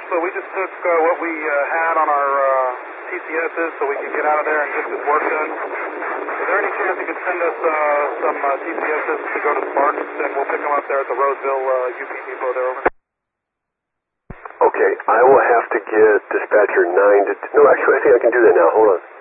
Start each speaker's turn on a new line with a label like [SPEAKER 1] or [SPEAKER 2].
[SPEAKER 1] but we just took what we had on our TCSs so we could get out of there and get this work done. Is there any chance you could send us some TCSs to go to Sparks, and we'll pick them up there at the Roseville UP depot there, over?
[SPEAKER 2] Okay, I will have to get dispatcher 9 to... No, actually, I think I can do that now. Hold on.